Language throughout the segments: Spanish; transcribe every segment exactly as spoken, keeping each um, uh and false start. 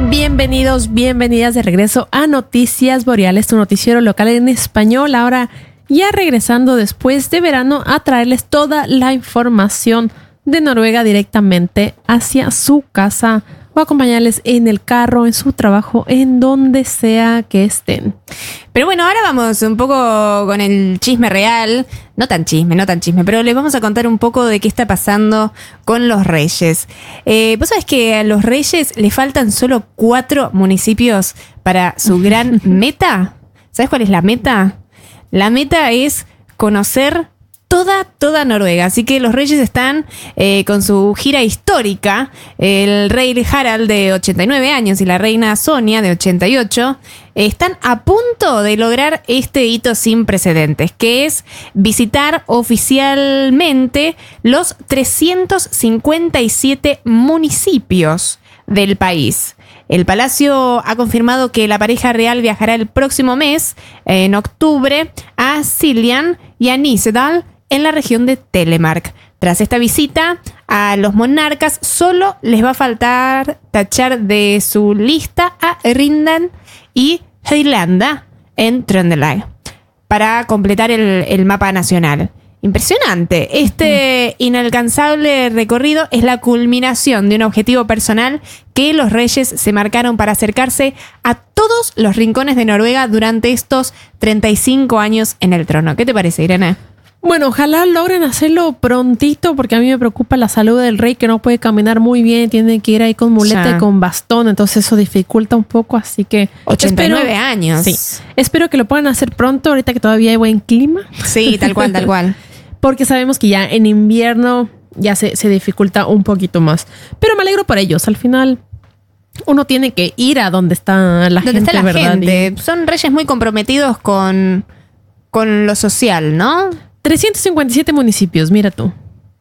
Bienvenidos, bienvenidas de regreso a Noticias Boreales, tu noticiero local en español. Ahora ya regresando después de verano a traerles toda la información de Noruega directamente hacia su casa o acompañarles en el carro, en su trabajo, en donde sea que estén. Pero bueno, ahora vamos un poco con el chisme real. No tan chisme, no tan chisme, pero les vamos a contar un poco de qué está pasando con los Reyes. Eh, Vos sabés que a los Reyes le faltan solo cuatro municipios para su gran meta. ¿Sabés cuál es la meta? La meta es conocer toda, toda Noruega. Así que los Reyes están eh, con su gira histórica. El rey Harald, de ochenta y nueve años, y la reina Sonia, de ochenta y ocho, eh, están a punto de lograr este hito sin precedentes, que es visitar oficialmente los trescientos cincuenta y siete municipios del país. El palacio ha confirmado que la pareja real viajará el próximo mes, en octubre, a Siljan y a Nisedal, en la región de Telemark. Tras esta visita a los monarcas, solo les va a faltar tachar de su lista a Rindal y Heilanda en Trøndelag para completar el, el mapa nacional. Impresionante. Este inalcanzable recorrido es la culminación de un objetivo personal que los Reyes se marcaron para acercarse a todos los rincones de Noruega durante estos treinta y cinco años en el trono. ¿Qué te parece, Irene? Bueno, ojalá logren hacerlo prontito, porque a mí me preocupa la salud del rey, que no puede caminar muy bien, tiene que ir ahí con muleta ya. y con bastón, entonces eso dificulta un poco, así que... ochenta y nueve años. Sí, espero que lo puedan hacer pronto, ahorita que todavía hay buen clima. Sí, tal cual, tal cual. Porque sabemos que ya en invierno ya se, se dificulta un poquito más. Pero me alegro por ellos, al final... Uno tiene que ir a donde está la ¿Dónde gente, está la ¿verdad? gente? Y... Son reyes muy comprometidos con, con lo social, ¿no? trescientos cincuenta y siete municipios, mira tú.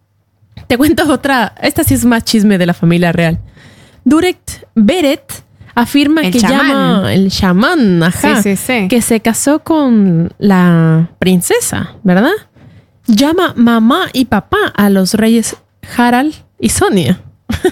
Te cuento otra, esta sí es más chisme de la familia real. Durek Beret afirma el que chamán. llama el chamán, ajá, sí, sí, sí. que se casó con la princesa, ¿verdad? Llama mamá y papá a los reyes Harald y Sonia.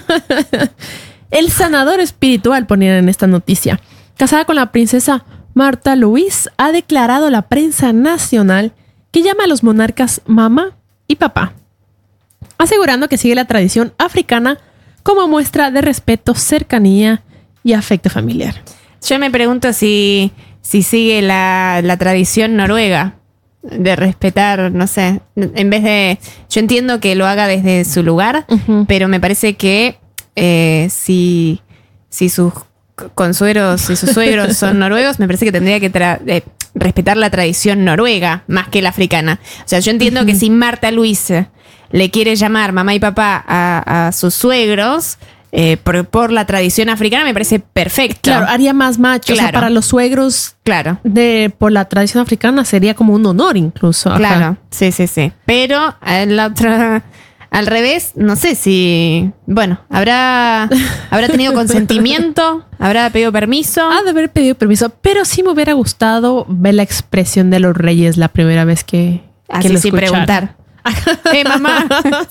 El sanador espiritual, ponían en esta noticia, casada con la princesa Marta Louise, ha declarado a la prensa nacional que llama a los monarcas mamá y papá, asegurando que sigue la tradición africana como muestra de respeto, cercanía y afecto familiar. Yo me pregunto si, si sigue la, la tradición noruega de respetar, no sé, en vez de... Yo entiendo que lo haga desde su lugar, uh-huh. pero me parece que eh, si, si sus consuegros y sus suegros son noruegos, me parece que tendría que tra- eh, respetar la tradición noruega más que la africana. O sea, yo entiendo uh-huh. que si Marta Louise le quiere llamar mamá y papá a, a sus suegros eh, por, por la tradición africana, me parece perfecto. Claro, haría más macho. Claro. O sea, para los suegros, claro, de por la tradición africana sería como un honor incluso. Ajá. Claro, sí, sí, sí. Pero la otra... Al revés, no sé si... Bueno, ¿habrá, habrá tenido consentimiento? ¿Habrá pedido permiso? Ha de haber pedido permiso, pero sí me hubiera gustado ver la expresión de los reyes la primera vez que, Así que lo sin preguntar. ¡Eh, mamá!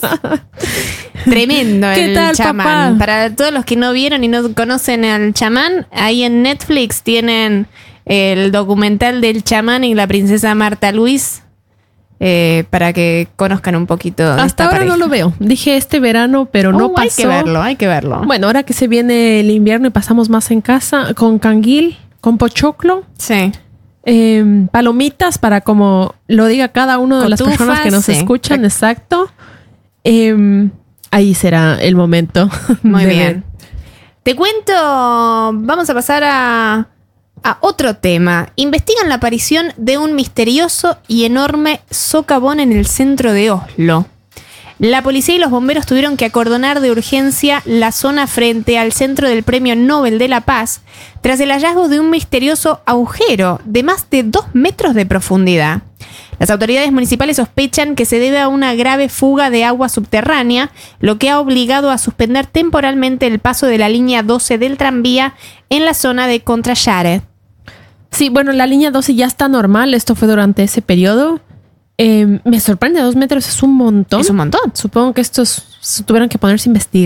Tremendo ¿Qué el tal, chamán. papá? Para todos los que no vieron y no conocen al chamán, ahí en Netflix tienen el documental del chamán y la princesa Marta Louise. Eh, para que conozcan un poquito de Hasta esta ahora pareja. no lo veo. Dije este verano, pero no oh, pasó. Hay que verlo, hay que verlo. Bueno, ahora que se viene el invierno y pasamos más en casa, con canguil, con pochoclo. Sí. Eh, palomitas para como lo diga cada uno de Cotufas, las personas que nos sí. escuchan, exacto. Eh, ahí será el momento. Muy de bien. ver. Te cuento, vamos a pasar a... A otro tema. Investigan la aparición de un misterioso y enorme socavón en el centro de Oslo. La policía y los bomberos tuvieron que acordonar de urgencia la zona frente al centro del Premio Nobel de la Paz tras el hallazgo de un misterioso agujero de más de dos metros de profundidad. Las autoridades municipales sospechan que se debe a una grave fuga de agua subterránea, lo que ha obligado a suspender temporalmente el paso de la línea doce del tranvía en la zona de Contrasharet. Sí, bueno, la línea doce ya está normal. Esto fue durante ese periodo. Eh, me sorprende, dos metros es un montón. Es un montón. Supongo que estos tuvieron que ponerse a investigar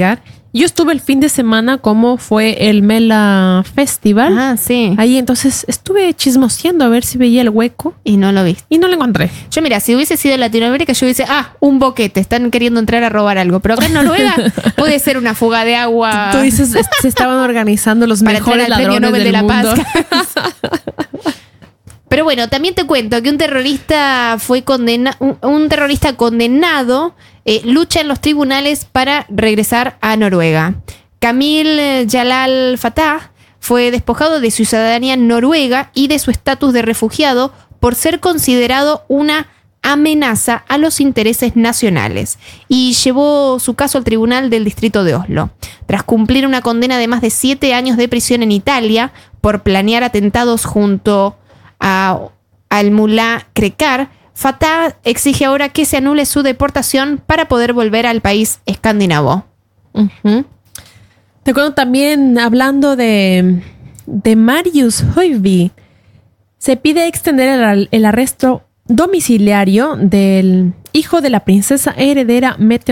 Yo estuve el fin de semana como fue el Mela Festival. Ah, sí. Ahí entonces estuve chismoseando a ver si veía el hueco. Y no lo viste. Y no lo encontré. Yo, mira, si hubiese sido Latinoamérica, yo hubiese, ah, un boquete, están queriendo entrar a robar algo. Pero acá en Noruega puede ser una fuga de agua. Tú dices, se estaban organizando los para mejores entrar al Premio ladrones Nobel del de la mundo. Paz. Pero bueno, también te cuento que un terrorista fue condena un, un terrorista condenado eh, lucha en los tribunales para regresar a Noruega. Kamil Jalal Fatah fue despojado de su ciudadanía noruega y de su estatus de refugiado por ser considerado una amenaza a los intereses nacionales y llevó su caso al tribunal del distrito de Oslo. Tras cumplir una condena de más de siete años de prisión en Italia por planear atentados junto a al mulá Krekar, Fatah exige ahora que se anule su deportación para poder volver al país escandinavo. Uh-huh. Te acuerdo también hablando de, de Marius Høiby. Se pide extender el, el arresto domiciliario del hijo de la princesa heredera Mette